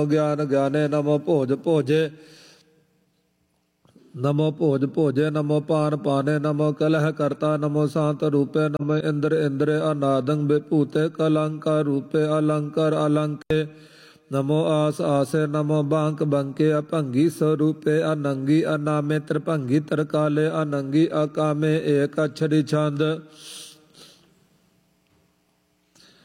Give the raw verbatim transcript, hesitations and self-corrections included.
ज्ञान ज्ञाने नमो भोज भोजे नमो भोज भोजे नमो पान पाने नमो कलह करता नमो शांत रूपे नमो इंद्र इंद्रे अनादं विभूते कलंकार रूपे अलंकार अलंके नमो आस आसे नमो बांक बंके अभंगी स्वरूपे अनंगी अनामे त्रिभंगी तरकाले अनंगी अकामे एक अक्षरी छंद